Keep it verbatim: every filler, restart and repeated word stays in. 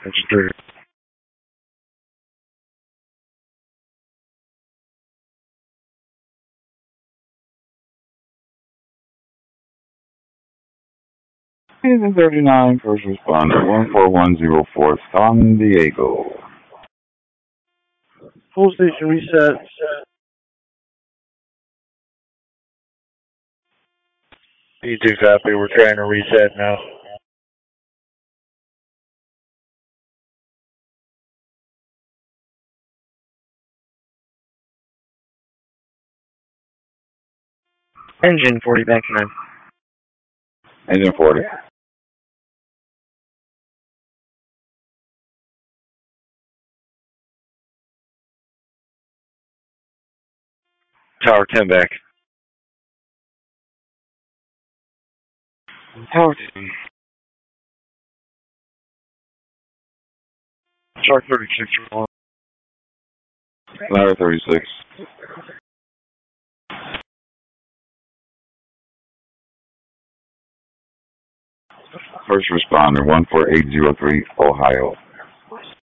That's true. Engine thirty-nine, first responder, one four one zero four, San Diego. Full station reset. B two copy, we're trying to reset now. Engine forty, back nine. Engine forty. Tower ten back. Tower ten. Shark thirty-six. Ladder thirty-six. First responder, one four eight zero three, Ohio.